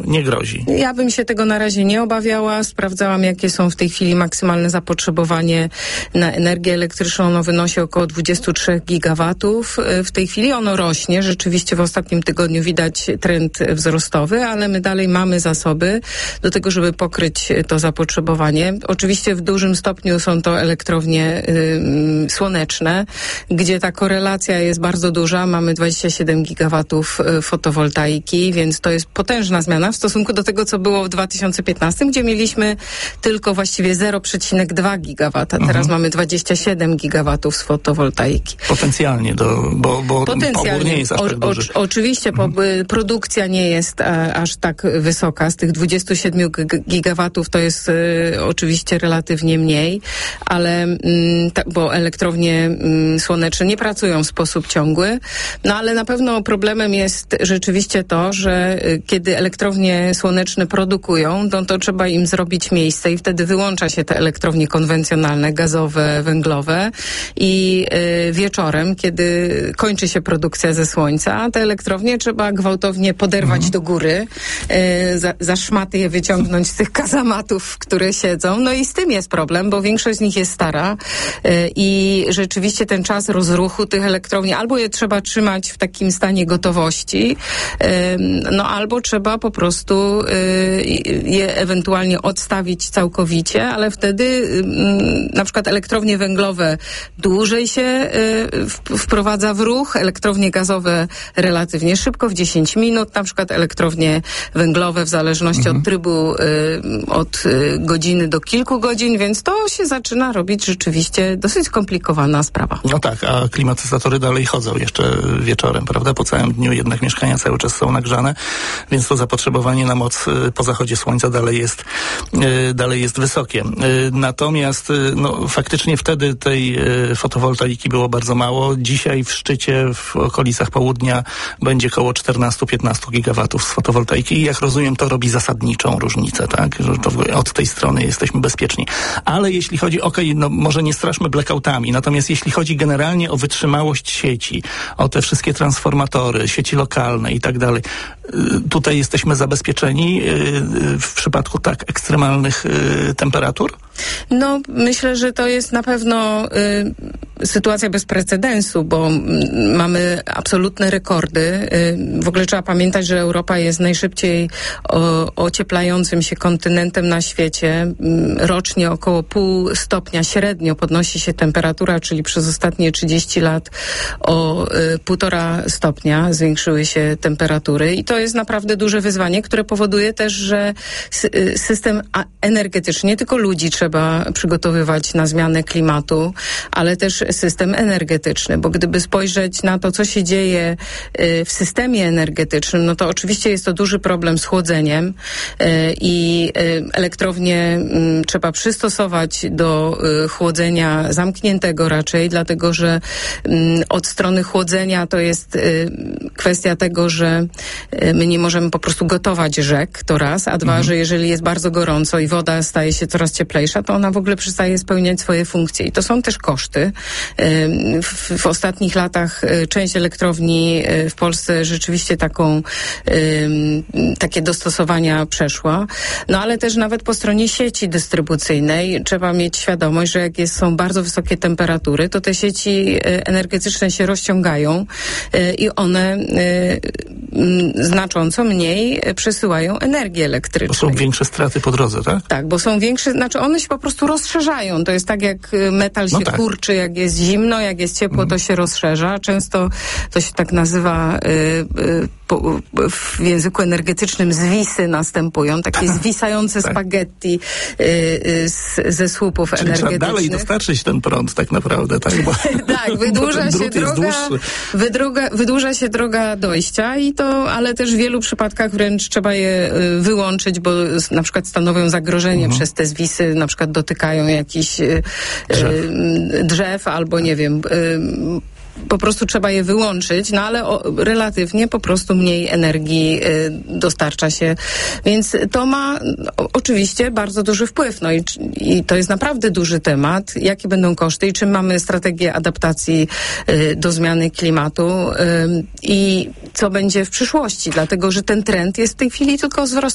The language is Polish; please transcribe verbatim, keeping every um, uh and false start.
nie grozi? Ja bym się tego na razie nie obawiała. Sprawdzałam, jakie są w tej chwili maksymalne zapotrzebowanie na energię elektryczną. Ono wynosi około dwadzieścia trzy gigawatów. W tej chwili ono rośnie. Rzeczywiście w ostatnim tygodniu widać trend wzrostowy, ale my dalej mamy zasoby do tego, żeby pokryć to zapotrzebowanie. Oczywiście w dużym stopniu są to elektrownie y, słoneczne, gdzie ta korelacja jest bardzo duża. Mamy dwadzieścia siedem gigawatów fotowoltaiki, więc to jest potężna zmiana w stosunku do tego, co było w dwa tysiące piętnastym, gdzie mieliśmy tylko właściwie zero przecinek dwa gigawata. Teraz mhm. mamy dwadzieścia siedem gigawatów z fotowoltaiki. Potencjalnie, do, bo, bo pobór nie jest aż tak duży. O, o, oczywiście mhm. po, produkcja nie jest a, aż tak wysoka. Z tych dwudziestu siedmiu gigawatów to jest y, oczywiście relatywnie mniej, ale y, ta, bo elektrownie y, słoneczne nie pracują w sposób ciągły, no ale na pewno problemem jest rzeczywiście to, że y, kiedy elektrownie słoneczne produkują, no to trzeba im zrobić miejsce i wtedy wyłącza się te elektrownie konwencjonalne, gazowe, węglowe i y, wieczorem, kiedy kończy się produkcja ze słońca, te elektrownie trzeba gwałtownie poderwać mhm. do góry, y, za, za szmaty je wyciągnąć z tych kazamatów, w które siedzą. No i z tym jest problem, bo większość z nich jest stara y, i rzeczywiście ten czas rozruchu tych elektrowni, albo je trzeba trzymać w takim stanie gotowości, y, no albo trzeba po prostu y, je ewentualnie odstawić całkowicie, ale wtedy y, na przykład elektrownie węglowe dłużej się y, wprowadza w ruch, elektrownie gazowe relatywnie szybko, w dziesięć minut, na przykład elektrownie węglowe w zależności mhm. od trybu y, od y, godziny do kilku godzin, więc to się zaczyna robić rzeczywiście dosyć skomplikowana sprawa. No tak, a klimatyzatory dalej chodzą jeszcze wieczorem, prawda? Po całym dniu jednak mieszkania cały czas są nagrzane, więc to zapotrzebowanie na moc y, po zachodzie słońca dalej jest, y, dalej jest wysokie. Y, natomiast y, no, faktycznie wtedy tej y, fotowoltaiki było bardzo mało. Dzisiaj w szczycie w okolicach południa będzie koło czternaście do piętnastu gigawatów z fotowoltaiki i jak rozumiem, to robi zasadniczą różnicę, tak? Że to od tej strony jesteśmy bezpieczni. Ale jeśli chodzi, okej, okay, no może nie straszmy blackoutami, natomiast jeśli chodzi generalnie o wytrzymałość sieci, o te wszystkie transformatory, sieci lokalne i tak dalej, tutaj jesteśmy zabezpieczeni w przypadku tak ekstremalnych temperatur? No, myślę, że to jest na pewno y, sytuacja bez precedensu, bo m, mamy absolutne rekordy. Y, w ogóle trzeba pamiętać, że Europa jest najszybciej o, ocieplającym się kontynentem na świecie. Y, rocznie około pół stopnia średnio podnosi się temperatura, czyli przez ostatnie trzydzieści lat o y, półtora stopnia zwiększyły się temperatury i to jest naprawdę duże wyzwanie, które powoduje też, że sy- system energetyczny, nie tylko ludzi trzeba trzeba przygotowywać na zmianę klimatu, ale też system energetyczny, bo gdyby spojrzeć na to, co się dzieje w systemie energetycznym, no to oczywiście jest to duży problem z chłodzeniem i elektrownie trzeba przystosować do chłodzenia zamkniętego raczej, dlatego że od strony chłodzenia to jest kwestia tego, że my nie możemy po prostu gotować rzek, to raz, a dwa, mhm. że jeżeli jest bardzo gorąco i woda staje się coraz cieplejsza, to ona w ogóle przestaje spełniać swoje funkcje. I to są też koszty. W, w ostatnich latach część elektrowni w Polsce rzeczywiście taką, takie dostosowania przeszła. No ale też nawet po stronie sieci dystrybucyjnej trzeba mieć świadomość, że jak jest, są bardzo wysokie temperatury, to te sieci energetyczne się rozciągają i one znacząco mniej przesyłają energii elektrycznej. Bo są większe straty po drodze, tak? Tak, bo są większe, znaczy one się po prostu rozszerzają. To jest tak, jak metal się no tak. kurczy, jak jest zimno, jak jest ciepło, mm. to się rozszerza. Często to się tak nazywa y, y, po, w języku energetycznym zwisy następują, takie zwisające tak. spaghetti y, y, z, ze słupów Czyli energetycznych. Trzeba dalej dostarczyć ten prąd tak naprawdę, tak? Bo, tak, wydłuża się droga, wydruga, wydłuża się droga dojścia i to, ale też w wielu przypadkach wręcz trzeba je y, wyłączyć, bo na przykład stanowią zagrożenie mhm. przez te zwisy, na przykład dotykają jakichś y, drzew. Y, drzew albo nie wiem, y, po prostu trzeba je wyłączyć, no ale o, relatywnie po prostu mniej energii y, dostarcza się. Więc to ma o, oczywiście bardzo duży wpływ. No i, i to jest naprawdę duży temat. Jakie będą koszty i czym mamy strategię adaptacji y, do zmiany klimatu y, i co będzie w przyszłości. Dlatego, że ten trend jest w tej chwili tylko wzrostowy.